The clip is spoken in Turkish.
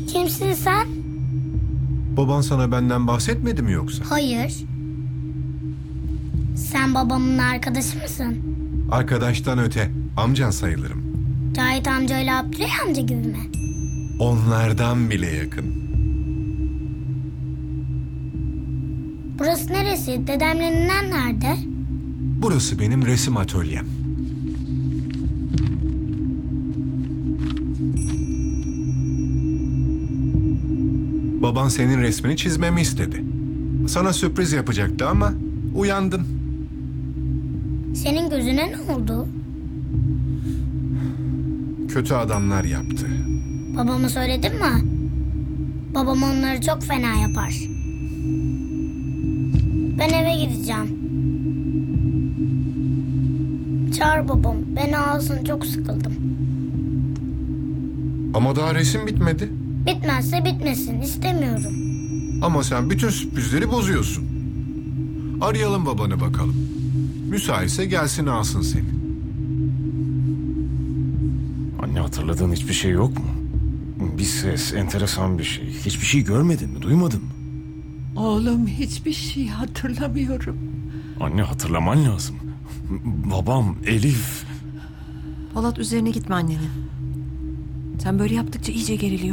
Kimsin sen? Baban sana benden bahsetmedi mi yoksa? Hayır. Sen babamın arkadaşı mısın? Arkadaştan öte, amcan sayılırım. Cahit amcayla Abdüley amca gibi mi? Onlardan bile yakın. Burası neresi? Dedemle ninem nerede? Burası benim resim atölyem. Baban senin resmini çizmemi istedi. Sana sürpriz yapacaktı ama uyandın. Senin gözüne ne oldu? Kötü adamlar yaptı. Babama söyledin mi? Babam onları çok fena yapar. Ben eve gideceğim. Çağır babam. Beni alsın, çok sıkıldım. Ama daha resim bitmedi. Bitmezse bitmesin. İstemiyorum. Ama sen bütün sürprizleri bozuyorsun. Arayalım babanı bakalım. Müsaitse gelsin alsın seni. Anne, hatırladığın hiçbir şey yok mu? Bir ses, enteresan bir şey. Hiçbir şey görmedin mi, duymadın mı? Oğlum, hiçbir şey hatırlamıyorum. Anne, hatırlaman lazım. Babam, Elif. Polat, üzerine gitme annenin. Sen böyle yaptıkça iyice geriliyor.